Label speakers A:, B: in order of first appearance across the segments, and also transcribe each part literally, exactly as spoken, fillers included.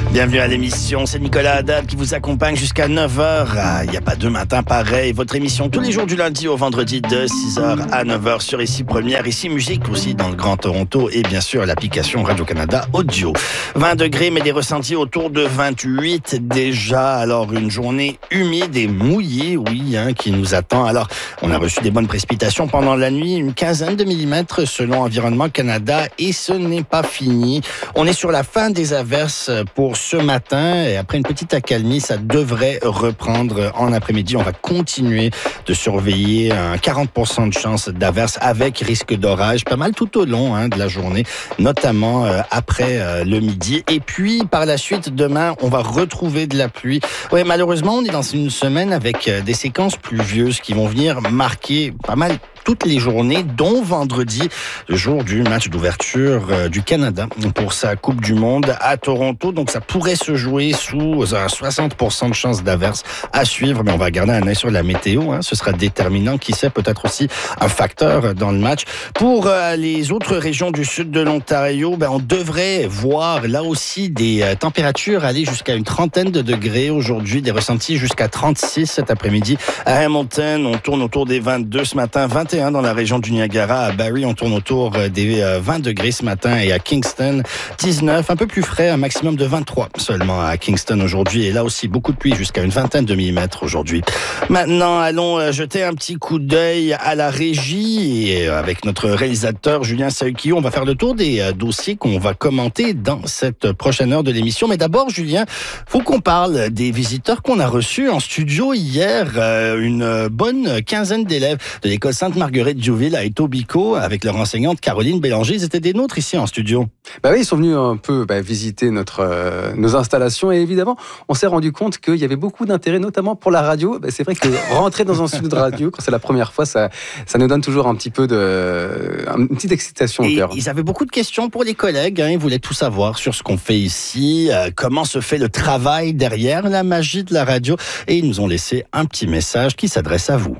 A: Bienvenue à l'émission, c'est Nicolas Haddad qui vous accompagne jusqu'à neuf heures. Il n'y a pas deux matins pareils. Votre émission tous les jours du lundi au vendredi de six heures à neuf heures sur Ici Première, Ici Musique aussi dans le Grand Toronto et bien sûr l'application Radio-Canada Audio. vingt degrés mais des ressentis autour de vingt-huit déjà. Alors une journée humide et mouillée, oui, hein, qui nous attend. Alors on a reçu des bonnes précipitations pendant la nuit, une quinzaine de millimètres selon Environnement Canada et ce n'est pas fini. On est sur la fin des averses pour ce matin et après une petite accalmie, ça devrait reprendre en après-midi. On va continuer de surveiller un quarante pour cent de chance d'averses avec risque d'orage, pas mal tout au long hein, de la journée, notamment euh, après euh, le midi. Et puis par la suite, demain, on va retrouver de la pluie. Ouais, malheureusement, on est dans une semaine avec euh, des séquences pluvieuses qui vont venir marquer pas mal toutes les journées, dont vendredi, le jour du match d'ouverture euh, du Canada pour sa Coupe du Monde à Toronto. Donc ça pourrait se jouer sous un soixante pour cent de chance d'averse à suivre, mais on va garder un œil sur la météo. Hein. Ce sera déterminant, qui sait, peut-être aussi un facteur dans le match. Pour euh, les autres régions du sud de l'Ontario, ben, on devrait voir là aussi des euh, températures aller jusqu'à une trentaine de degrés aujourd'hui, des ressentis jusqu'à trente-six cet après-midi. À Hamilton, on tourne autour des vingt-deux ce matin, vingt et un dans la région du Niagara. À Barrie, on tourne autour des vingt degrés ce matin et à Kingston, dix-neuf, un peu plus frais, un maximum de vingt-trois seulement à Kingston aujourd'hui. Et là aussi, beaucoup de pluie, jusqu'à une vingtaine de millimètres aujourd'hui. Maintenant, allons jeter un petit coup d'œil à la régie et avec notre réalisateur Julien Saukio, on va faire le tour des dossiers qu'on va commenter dans cette prochaine heure de l'émission. Mais d'abord, Julien, faut qu'on parle des visiteurs qu'on a reçus en studio hier. Une bonne quinzaine d'élèves de l'école Sainte-Marguerite-Diouville à Etobicoke avec leur enseignante Caroline Bélanger. Ils étaient des nôtres ici en studio.
B: Bah oui, ils sont venus un peu bah, visiter notre, euh, nos installations et évidemment, on s'est rendu compte qu'il y avait beaucoup d'intérêt, notamment pour la radio. Bah, c'est vrai que rentrer dans un studio de radio, quand c'est la première fois, ça, ça nous donne toujours un petit peu de, une petite excitation au cœur.
A: Ils avaient beaucoup de questions pour les collègues. Hein, ils voulaient tout savoir sur ce qu'on fait ici, euh, comment se fait le travail derrière la magie de la radio. Et ils nous ont laissé un petit message qui s'adresse à vous.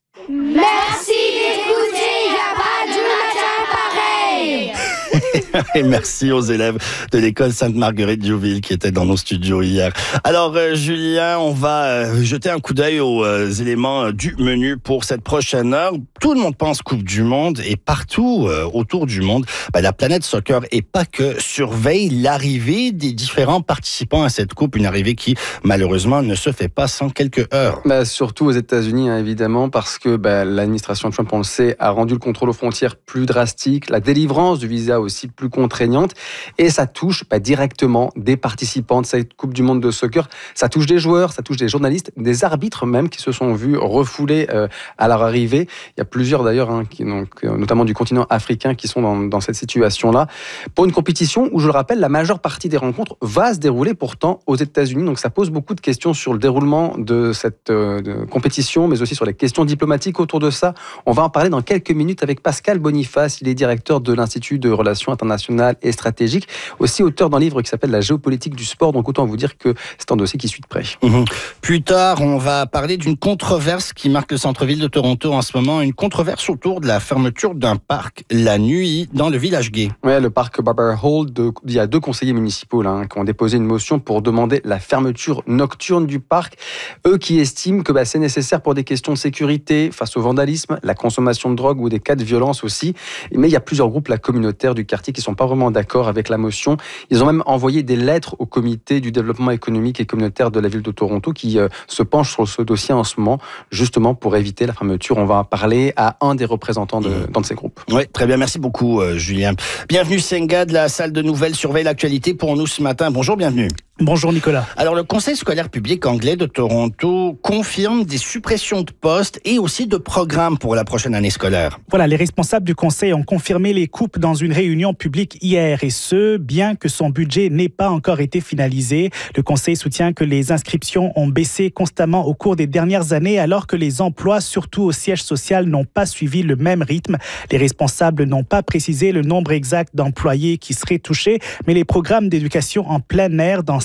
C: Merci d'écouter, il n'y a pas de matin pareil.
A: Et merci aux élèves de l'école Sainte-Marguerite-Diouville qui étaient dans nos studios hier. Alors euh, Julien, on va euh, jeter un coup d'œil aux euh, éléments euh, du menu pour cette prochaine heure. Tout le monde pense Coupe du Monde et partout euh, autour du monde, bah, la planète soccer et pas que surveille l'arrivée des différents participants à cette Coupe. Une arrivée qui malheureusement ne se fait pas sans quelques heures.
B: Bah, surtout aux États-Unis hein, évidemment parce que bah, l'administration Trump, on le sait, a rendu le contrôle aux frontières plus drastique, la délivrance du visa aussi plus contraignante et ça touche bah, directement des participants de cette Coupe du Monde de soccer. Ça touche des joueurs, ça touche des journalistes, des arbitres même qui se sont vus refoulés euh, à leur arrivée. Il y a plusieurs d'ailleurs, hein, qui, donc, notamment du continent africain, qui sont dans, dans cette situation-là. Pour une compétition où, je le rappelle, la majeure partie des rencontres va se dérouler pourtant aux États-Unis. Donc ça pose beaucoup de questions sur le déroulement de cette euh, de compétition, mais aussi sur les questions diplomatiques autour de ça. On va en parler dans quelques minutes avec Pascal Boniface. Il est directeur de l'Institut de Relations internationales et stratégiques, aussi auteur d'un livre qui s'appelle La géopolitique du sport. Donc autant vous dire que c'est un dossier qui suit de près.
A: Mmh. Plus tard, on va parler d'une controverse qui marque le centre-ville de Toronto en ce moment. Une controverse autour de la fermeture d'un parc la nuit dans le village gay.
B: Ouais, le parc Barbara Hall, de, il y a deux conseillers municipaux là, hein, qui ont déposé une motion pour demander la fermeture nocturne du parc. Eux qui estiment que bah, c'est nécessaire pour des questions de sécurité, face au vandalisme, la consommation de drogue ou des cas de violence aussi. Mais il y a plusieurs groupes là, communautaires du quartier qui ne sont pas vraiment d'accord avec la motion. Ils ont même envoyé des lettres au comité du développement économique et communautaire de la ville de Toronto qui euh, se penche sur ce dossier en ce moment, justement pour éviter la fermeture. On va en parler à un des représentants de, mmh. dans de ces groupes.
A: Oui, très bien. Merci beaucoup, euh, Julien. Bienvenue, Senga, de la salle de nouvelles surveille l'actualité pour nous ce matin. Bonjour, bienvenue.
D: Bonjour Nicolas.
A: Alors le Conseil scolaire public anglais de Toronto confirme des suppressions de postes et aussi de programmes pour la prochaine année scolaire.
D: Voilà, les responsables du Conseil ont confirmé les coupes dans une réunion publique hier et ce, bien que son budget n'ait pas encore été finalisé. Le Conseil soutient que les inscriptions ont baissé constamment au cours des dernières années alors que les emplois, surtout au siège social, n'ont pas suivi le même rythme. Les responsables n'ont pas précisé le nombre exact d'employés qui seraient touchés, mais les programmes d'éducation en plein air dans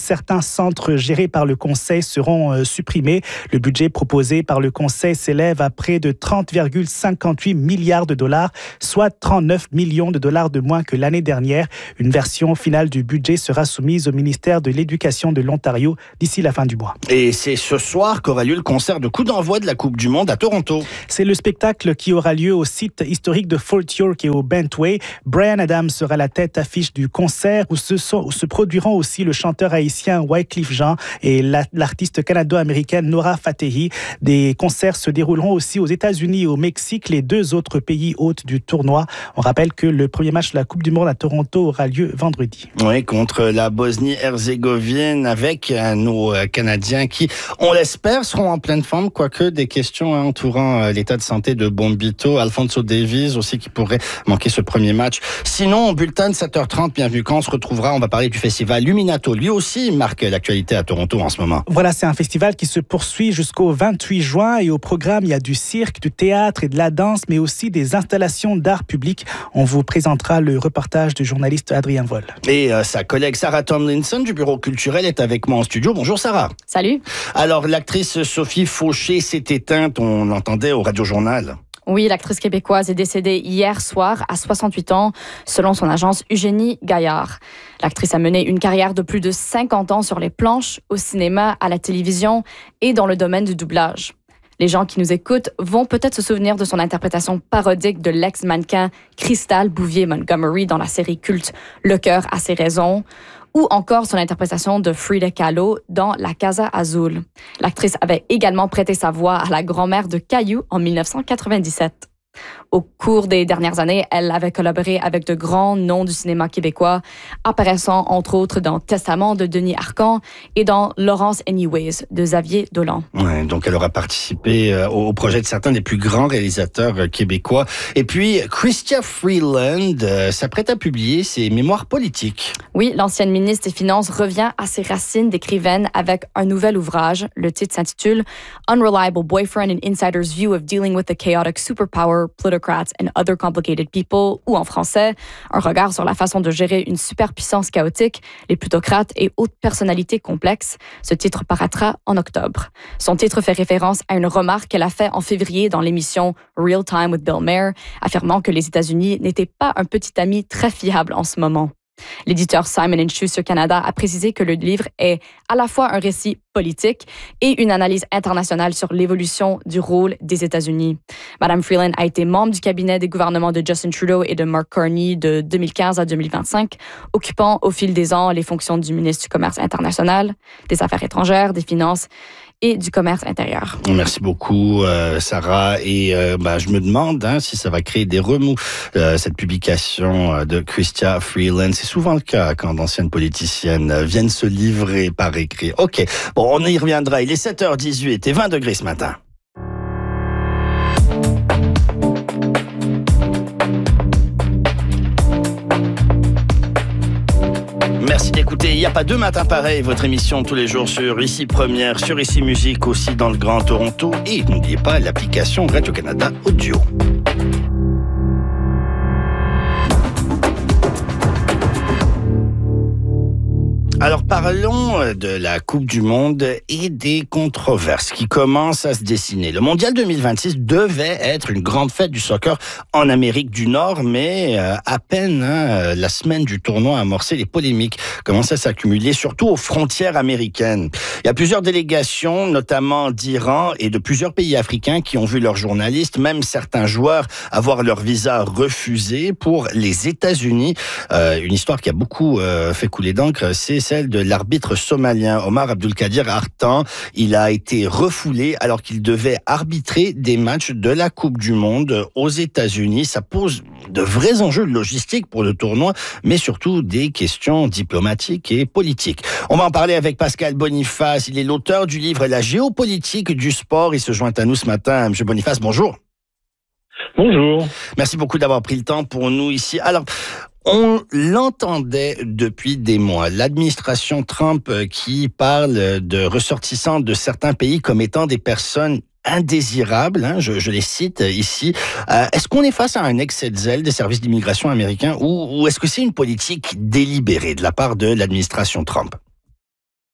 D: certains centres gérés par le Conseil seront euh, supprimés. Le budget proposé par le Conseil s'élève à près de trente virgule cinquante-huit milliards de dollars, soit trente-neuf millions de dollars de moins que l'année dernière. Une version finale du budget sera soumise au ministère de l'Éducation de l'Ontario d'ici la fin du mois.
A: Et c'est ce soir qu'aura lieu le concert de coup d'envoi de la Coupe du Monde à Toronto.
D: C'est le spectacle qui aura lieu au site historique de Fort York et au Bentway. Bryan Adams sera la tête affiche du concert où se, sont, où se produiront aussi le chanteur haïtien Wyclef Jean et la, l'artiste canado-américaine Nora Fatehi. Des concerts se dérouleront aussi aux États-Unis et au Mexique, les deux autres pays hôtes du tournoi. On rappelle que le premier match de la Coupe du Monde à Toronto aura lieu vendredi.
A: Oui, contre la Bosnie-Herzégovine avec nos Canadiens qui, on l'espère, seront en pleine forme, quoique des questions entourant l'état de santé de Bombito, Alphonso Davies aussi qui pourrait manquer ce premier match. Sinon, bulletin de sept heures trente, bienvenue quand on se retrouvera, on va parler du festival Luminato. Lui aussi marque l'actualité à Toronto en ce moment.
D: Voilà, c'est un festival qui se poursuit jusqu'au vingt-huit juin et au programme, il y a du cirque, du théâtre et de la danse, mais aussi des installations d'art public. On vous présentera le reportage du journaliste Adrien Vol.
A: Et euh, sa collègue Sarah Tomlinson du Bureau culturel est avec moi en studio. Bonjour Sarah.
E: Salut.
A: Alors, l'actrice Sophie Fauché s'est éteinte, on l'entendait au Radio-Journal.
E: Oui, l'actrice québécoise est décédée hier soir à soixante-huit ans, selon son agence Eugénie Gaillard. L'actrice a mené une carrière de plus de cinquante ans sur les planches, au cinéma, à la télévision et dans le domaine du doublage. Les gens qui nous écoutent vont peut-être se souvenir de son interprétation parodique de l'ex-mannequin Crystal Bouvier-Montgomery dans la série culte Le cœur a ses raisons, ou encore son interprétation de Frida Kahlo dans La Casa Azul. L'actrice avait également prêté sa voix à la grand-mère de Caillou en dix-neuf cent quatre-vingt-dix-sept. Au cours des dernières années, elle avait collaboré avec de grands noms du cinéma québécois, apparaissant entre autres dans Testament de Denis Arcand et dans Laurence Anyways de Xavier Dolan.
A: Ouais, donc elle aura participé au projet de certains des plus grands réalisateurs québécois. Et puis, Chrystia Freeland euh, s'apprête à publier ses mémoires politiques.
E: Oui, l'ancienne ministre des Finances revient à ses racines d'écrivaine avec un nouvel ouvrage. Le titre s'intitule « Unreliable Boyfriend and Insider's View of Dealing with the Chaotic Superpower Plutocrats and Other Complicated People » ou en français, un regard sur la façon de gérer une superpuissance chaotique, les plutocrates et autres personnalités complexes. Ce titre paraîtra en octobre. Son titre fait référence à une remarque qu'elle a faite en février dans l'émission Real Time with Bill Maher, affirmant que les États-Unis n'étaient pas un petit ami très fiable en ce moment. L'éditeur Simon and Schuster Canada a précisé que le livre est à la fois un récit politique et une analyse internationale sur l'évolution du rôle des États-Unis. Madame Freeland a été membre du cabinet des gouvernements de Justin Trudeau et de Mark Carney de deux mille quinze à deux mille vingt-cinq, occupant au fil des ans les fonctions du ministre du Commerce international, des Affaires étrangères, des Finances et du commerce intérieur.
A: Merci beaucoup, euh, Sarah. Et euh, bah, je me demande hein, si ça va créer des remous, euh, cette publication de Chrystia Freeland. C'est souvent le cas quand d'anciennes politiciennes viennent se livrer par écrit. OK, bon, on y reviendra. Il est sept heures dix-huit et vingt degrés ce matin. Merci d'écouter. Il n'y a pas deux matins pareils. Votre émission tous les jours sur Ici Première, sur Ici Musique aussi dans le Grand Toronto. Et n'oubliez pas l'application Radio-Canada Audio. Alors parlons de la Coupe du Monde et des controverses qui commencent à se dessiner. Le Mondial deux mille vingt-six devait être une grande fête du soccer en Amérique du Nord, mais euh, à peine hein, la semaine du tournoi a amorcé, les polémiques commencent à s'accumuler, surtout aux frontières américaines. Il y a plusieurs délégations, notamment d'Iran et de plusieurs pays africains qui ont vu leurs journalistes, même certains joueurs, avoir leur visa refusé pour les États-Unis. Euh, une histoire qui a beaucoup euh, fait couler d'encre, c'est celle de l'arbitre somalien Omar Abdulkadir Artan. Il a été refoulé alors qu'il devait arbitrer des matchs de la Coupe du Monde aux États-Unis. Ça pose de vrais enjeux logistiques pour le tournoi, mais surtout des questions diplomatiques et politiques. On va en parler avec Pascal Boniface. Il est l'auteur du livre La géopolitique du sport. Il se joint à nous ce matin. Monsieur Boniface, bonjour.
F: Bonjour.
A: Merci beaucoup d'avoir pris le temps pour nous ici. Alors, on l'entendait depuis des mois. L'administration Trump qui parle de ressortissants de certains pays comme étant des personnes indésirables, hein, je, je les cite ici. Euh, est-ce qu'on est face à un excès de zèle des services d'immigration américains ou, ou est-ce que c'est une politique délibérée de la part de l'administration Trump?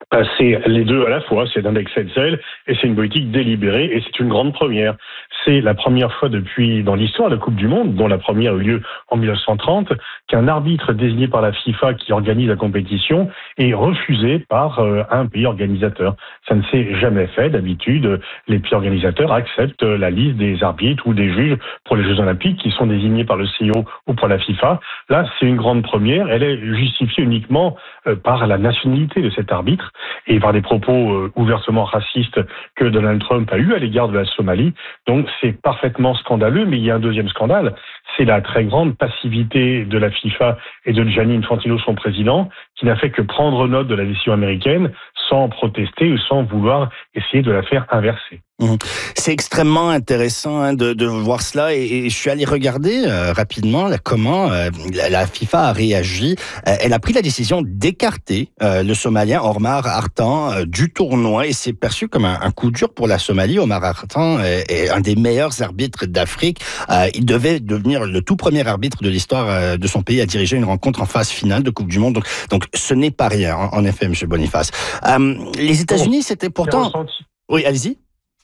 F: Ben, c'est les deux à la fois, c'est d'un excès de zèle et c'est une politique délibérée et c'est une grande première. C'est la première fois depuis dans l'histoire de la Coupe du Monde, dont la première a eu lieu en mille neuf cent trente, qu'un arbitre désigné par la FIFA qui organise la compétition est refusé par euh, un pays organisateur. Ça ne s'est jamais fait. D'habitude, les pays organisateurs acceptent la liste des arbitres ou des juges pour les Jeux Olympiques qui sont désignés par le C I O ou par la FIFA. Là, c'est une grande première. Elle est justifiée uniquement euh, par la nationalité de cet arbitre et par des propos euh, ouvertement racistes que Donald Trump a eu à l'égard de la Somalie. Donc c'est parfaitement scandaleux, mais il y a un deuxième scandale, c'est la très grande passivité de la FIFA et de Gianni Infantino, son président, qui n'a fait que prendre note de la décision américaine sans protester ou sans vouloir essayer de la faire inverser.
A: Mmh. C'est extrêmement intéressant hein, de, de voir cela et, et je suis allé regarder euh, rapidement là, comment euh, la, la FIFA a réagi. Euh, elle a pris la décision d'écarter euh, le Somalien Omar Hartan euh, du tournoi et c'est perçu comme un, un coup dur pour la Somalie. Omar Hartan est, est un des meilleurs arbitres d'Afrique. Euh, il devait devenir le tout premier arbitre de l'histoire euh, de son pays à diriger une rencontre en phase finale de Coupe du Monde. Donc, donc ce n'est pas rien, en, en effet, M. Boniface. Euh, les États-Unis, c'était pourtant... Oui, allez-y.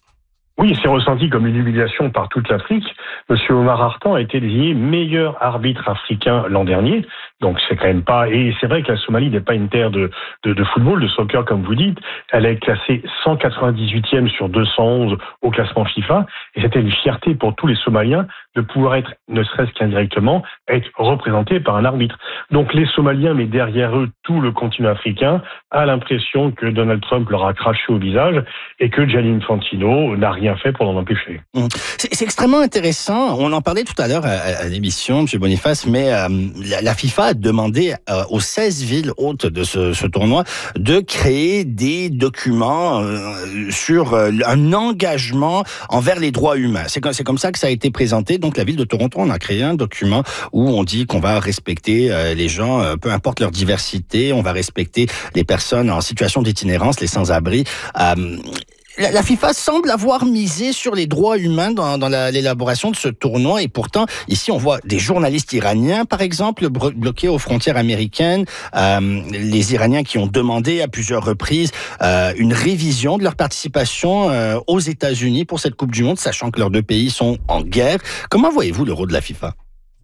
F: Oui, c'est ressenti comme une humiliation par toute l'Afrique. Monsieur Omar Hartan a été désigné meilleur arbitre africain l'an dernier. Donc c'est quand même pas... Et c'est vrai que la Somalie n'est pas une terre de, de, de football, de soccer comme vous dites. Elle est classée cent quatre-vingt-dix-huitième sur deux cent onze au classement FIFA. Et c'était une fierté pour tous les Somaliens de pouvoir être, ne serait-ce qu'indirectement, être représentés par un arbitre. Donc les Somaliens, mais derrière eux, tout le continent africain, a l'impression que Donald Trump leur a craché au visage et que Gianni Infantino n'a rien fait pour l'en empêcher.
A: C'est, c'est extrêmement intéressant. On en parlait tout à l'heure à, à l'émission, M. Boniface, mais euh, la, la FIFA a demandé euh, aux seize villes hôtes de ce, ce tournoi de créer des documents euh, sur euh, un engagement envers les droits humains. C'est comme, c'est comme ça que ça a été présenté. Donc la ville de Toronto, on a créé un document où on dit qu'on va respecter euh, les gens, euh, peu importe leur diversité, on va respecter les personnes en situation d'itinérance, les sans-abri. Euh, La, la FIFA semble avoir misé sur les droits humains dans, dans la, l'élaboration de ce tournoi et pourtant, ici, on voit des journalistes iraniens, par exemple, bro- bloqués aux frontières américaines, euh, les Iraniens qui ont demandé à plusieurs reprises euh, une révision de leur participation euh, aux États-Unis pour cette Coupe du Monde, sachant que leurs deux pays sont en guerre. Comment voyez-vous le rôle de la FIFA ?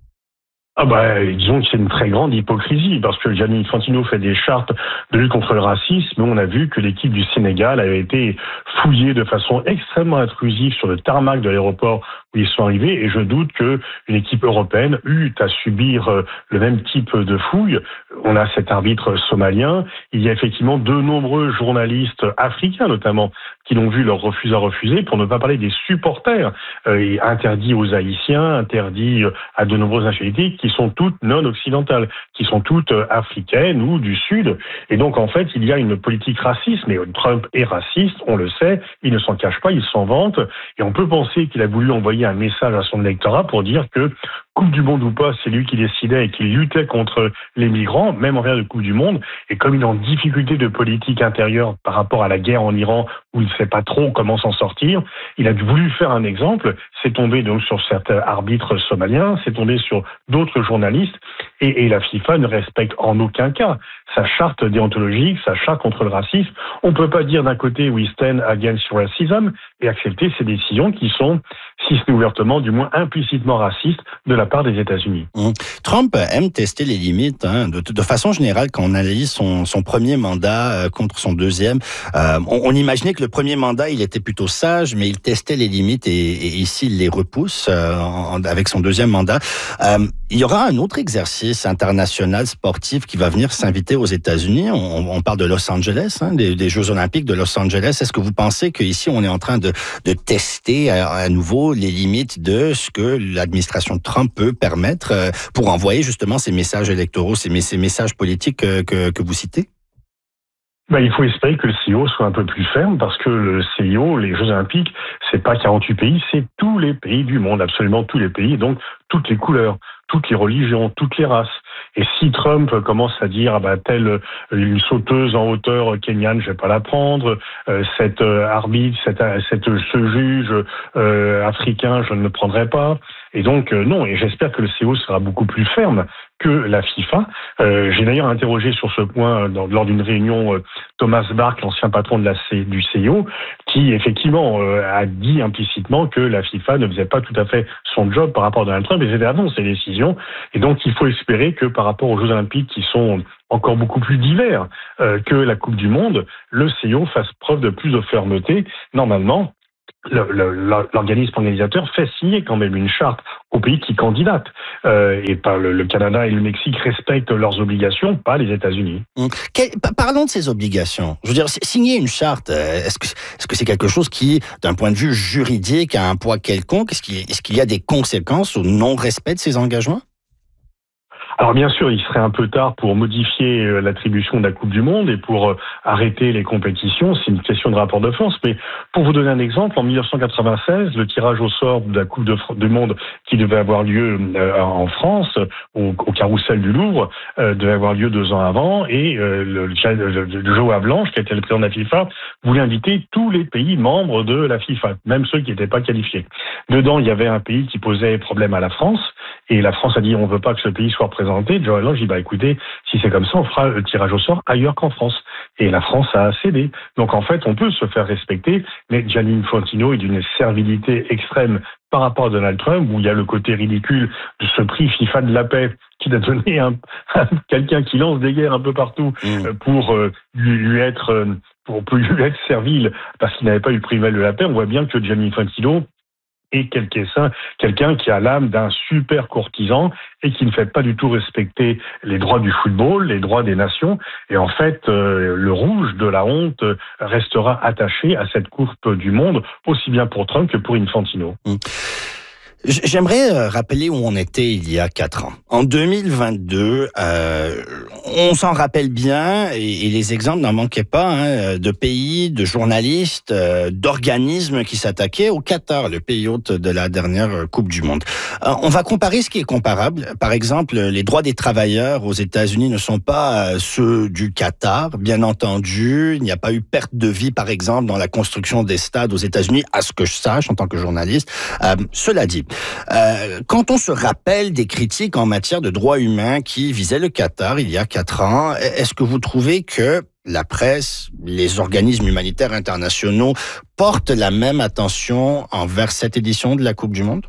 F: Ah bah, disons que c'est une très grande hypocrisie, parce que Gianni Infantino fait des chartes de lutte contre le racisme, mais on a vu que l'équipe du Sénégal avait été fouillée de façon extrêmement intrusive sur le tarmac de l'aéroport où ils sont arrivés, et je doute qu'une équipe européenne eût à subir le même type de fouille. On a cet arbitre somalien, il y a effectivement de nombreux journalistes africains notamment, qui l'ont vu leur refuser à refuser, pour ne pas parler des supporters, euh, interdits aux Haïtiens, interdits à de nombreuses nationalités, qui sont toutes non occidentales, qui sont toutes africaines ou du Sud. Et donc, en fait, il y a une politique raciste, mais Trump est raciste, on le sait, il ne s'en cache pas, il s'en vante, et on peut penser qu'il a voulu envoyer un message à son électorat pour dire que Coupe du Monde ou pas, c'est lui qui décidait et qui luttait contre les migrants, même en période de Coupe du Monde. Et comme il est en difficulté de politique intérieure par rapport à la guerre en Iran, où il ne sait pas trop comment s'en sortir, il a voulu faire un exemple. C'est tombé donc sur cet arbitre somalien, c'est tombé sur d'autres journalistes, et, et la FIFA ne respecte en aucun cas sa charte déontologique, sa charte contre le racisme. On ne peut pas dire d'un côté we stand against racism et accepter ces décisions qui sont, si ce n'est ouvertement, du moins implicitement racistes de la part des États-Unis.
A: Mmh. Trump aime tester les limites. Hein. De, de façon générale, quand on analyse son, son premier mandat euh, contre son deuxième, euh, on, on imaginait que le premier mandat, il était plutôt sage, mais il testait les limites et, et ici, il les repousse euh, en, avec son deuxième mandat. Euh, il y aura un autre exercice international sportif qui va venir s'inviter aux États-Unis. On, on parle de Los Angeles, hein, des, des Jeux Olympiques de Los Angeles. Est-ce que vous pensez qu'ici, on est en train de, de tester à, à nouveau les limites de ce que l'administration de Trump peut permettre euh, pour envoyer justement ces messages électoraux, ces, ces messages politiques euh, que, que vous citez?
F: Ben, il faut espérer que le C I O soit un peu plus ferme, parce que le C I O, les Jeux Olympiques, c'est pas quarante-huit pays, c'est tous les pays du monde, absolument tous les pays, donc toutes les couleurs, toutes les religions, toutes les races. Et si Trump commence à dire, ah ben, telle une sauteuse en hauteur kenyane, je vais pas la prendre, euh, cet euh, arbitre, cet, cette, ce juge euh, africain, je ne le prendrai pas, Et donc euh, non, et j'espère que le C O sera beaucoup plus ferme que la FIFA. Euh, j'ai d'ailleurs interrogé sur ce point dans, lors d'une réunion euh, Thomas Bach, l'ancien patron de la C, du C O, qui effectivement euh, a dit implicitement que la FIFA ne faisait pas tout à fait son job par rapport à Donald Trump, et c'était non ces décisions. Et donc il faut espérer que par rapport aux Jeux Olympiques qui sont encore beaucoup plus divers euh, que la Coupe du Monde, le C O fasse preuve de plus de fermeté. Normalement, Le, le, l'organisme organisateur fait signer quand même une charte aux pays qui candidatent. Euh, et pas le, le Canada et le Mexique respectent leurs obligations, pas les États-Unis.
A: Mmh. Quel, parlons de ces obligations. Je veux dire, signer une charte, est-ce que, est-ce que c'est quelque chose qui, d'un point de vue juridique, a un poids quelconque? Est-ce qu'il, est-ce qu'il y a des conséquences au non-respect de ces engagements?
F: Alors bien sûr, il serait un peu tard pour modifier l'attribution de la Coupe du Monde et pour arrêter les compétitions. C'est une question de rapport de force. Mais pour vous donner un exemple, en dix-neuf cent quatre-vingt-seize, le tirage au sort de la Coupe de du Monde qui devait avoir lieu en France, au, au Carrousel du Louvre, euh, devait avoir lieu deux ans avant. Et euh, le, le, le Joe Havelange, qui était le président de la FIFA, voulait inviter tous les pays membres de la FIFA, même ceux qui n'étaient pas qualifiés. Dedans, il y avait un pays qui posait problème à la France. Et la France a dit, on ne veut pas que ce pays soit représenté. Joe Havelange dit, bah écoutez, si c'est comme ça, on fera le tirage au sort ailleurs qu'en France. Et la France a cédé. Donc en fait, on peut se faire respecter, mais Gianni Infantino est d'une servilité extrême par rapport à Donald Trump, où il y a le côté ridicule de ce prix FIFA de la paix qui a donné un, un, quelqu'un qui lance des guerres un peu partout mmh. pour euh, lui, lui être euh, pour, pour lui être servile parce qu'il n'avait pas eu le prix Nobel de la paix. On voit bien que Gianni Infantino et quelqu'un, quelqu'un qui a l'âme d'un super courtisan et qui ne fait pas du tout respecter les droits du football, les droits des nations. Et en fait, euh, le rouge de la honte restera attaché à cette Coupe du Monde, aussi bien pour Trump que pour Infantino.
A: Mmh. J'aimerais rappeler où on était il y a quatre ans. En deux mille vingt-deux, euh, on s'en rappelle bien, et, et les exemples n'en manquaient pas, hein, de pays, de journalistes, euh, d'organismes qui s'attaquaient au Qatar, le pays hôte de la dernière Coupe du Monde. Euh, on va comparer ce qui est comparable. Par exemple, les droits des travailleurs aux États-Unis ne sont pas ceux du Qatar, bien entendu. Il n'y a pas eu perte de vie, par exemple, dans la construction des stades aux États-Unis, à ce que je sache en tant que journaliste. Euh, cela dit, Euh, quand on se rappelle des critiques en matière de droits humains qui visaient le Qatar il y a quatre ans, est-ce que vous trouvez que la presse, les organismes humanitaires internationaux portent la même attention envers cette édition de la Coupe du Monde ?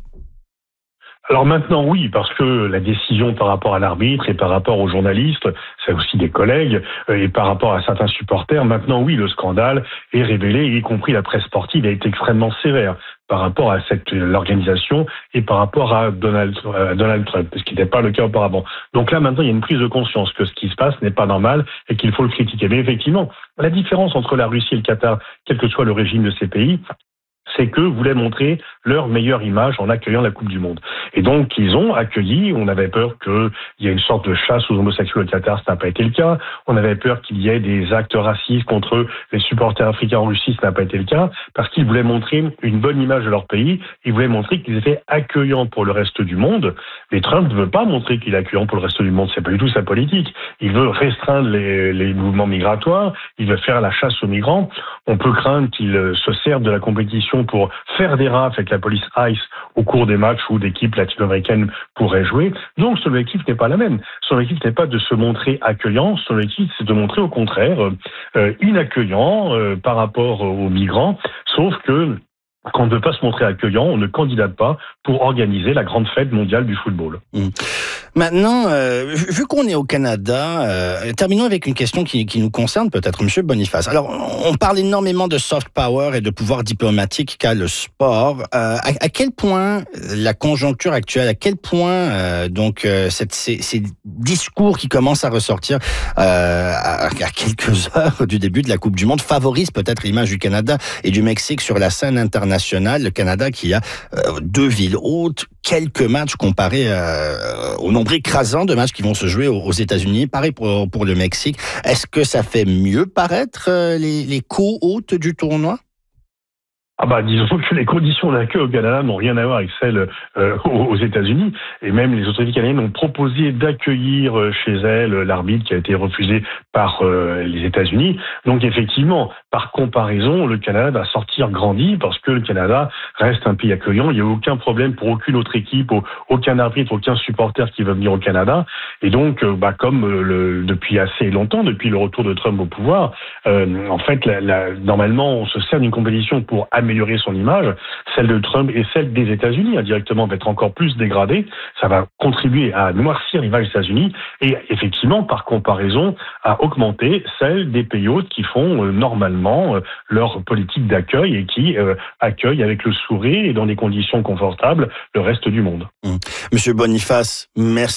F: Alors maintenant, oui, parce que la décision par rapport à l'arbitre et par rapport aux journalistes, c'est aussi des collègues, et par rapport à certains supporters, maintenant, oui, le scandale est révélé, y compris la presse sportive a été extrêmement sévère par rapport à cette l'organisation et par rapport à Donald, à Donald Trump, ce qui n'était pas le cas auparavant. Donc là, maintenant, il y a une prise de conscience que ce qui se passe n'est pas normal et qu'il faut le critiquer. Mais effectivement, la différence entre la Russie et le Qatar, quel que soit le régime de ces pays, c'est qu'eux voulaient montrer leur meilleure image en accueillant la Coupe du Monde. Et donc, ils ont accueilli, on avait peur qu'il y ait une sorte de chasse aux homosexuels au Qatar, ça n'a pas été le cas. On avait peur qu'il y ait des actes racistes contre les supporters africains en Russie, ça n'a pas été le cas, parce qu'ils voulaient montrer une bonne image de leur pays, ils voulaient montrer qu'ils étaient accueillants pour le reste du monde. Mais Trump ne veut pas montrer qu'il est accueillant pour le reste du monde, c'est pas du tout sa politique. Il veut restreindre les, les mouvements migratoires, il veut faire la chasse aux migrants. On peut craindre qu'il se serve de la compétition pour faire des rafles avec la police ICE au cours des matchs où d'équipes latino-américaines pourraient jouer. Donc son objectif n'est pas la même. Son objectif n'est pas de se montrer accueillant, son objectif c'est de montrer au contraire euh, inaccueillant euh, par rapport aux migrants, sauf que quand on ne veut pas se montrer accueillant, on ne candidate pas pour organiser la grande fête mondiale du football.
A: Mmh. Maintenant, euh, vu qu'on est au Canada, euh, terminons avec une question qui, qui nous concerne peut-être, Monsieur Boniface. Alors, on parle énormément de soft power et de pouvoir diplomatique qu'a le sport. Euh, à, à quel point la conjoncture actuelle, à quel point euh, donc euh, cette, ces, ces discours qui commencent à ressortir euh, à, à quelques heures du début de la Coupe du Monde favorisent peut-être l'image du Canada et du Mexique sur la scène internationale. Le Canada qui a euh, deux villes hautes, quelques matchs comparés euh, au nombre écrasant de matchs qui vont se jouer aux, aux États-Unis. Pareil pour, pour le Mexique. Est-ce que ça fait mieux paraître euh, les, les co-hôtes du tournoi?
F: Ah bah disons que les conditions d'accueil au Canada n'ont rien à voir avec celles euh, aux États-Unis, et même les autorités canadiennes ont proposé d'accueillir euh, chez elles l'arbitre qui a été refusé par euh, les États-Unis. Donc effectivement, par comparaison, le Canada va sortir grandi parce que le Canada reste un pays accueillant. Il n'y a aucun problème pour aucune autre équipe, aucun arbitre, aucun supporter qui veut venir au Canada. Et donc, euh, bah, comme euh, le, depuis assez longtemps, depuis le retour de Trump au pouvoir, euh, en fait, la, la, normalement, on se sert d'une compétition pour améliorer son image. Celle de Trump et celle des États-Unis, indirectement, va être encore plus dégradée. Ça va contribuer à noircir l'image des États-Unis et effectivement, par comparaison, à augmenter celle des pays hôtes qui font euh, normalement euh, leur politique d'accueil et qui euh, accueillent avec le sourire et dans des conditions confortables le reste du monde.
A: Mmh. Monsieur Boniface, merci.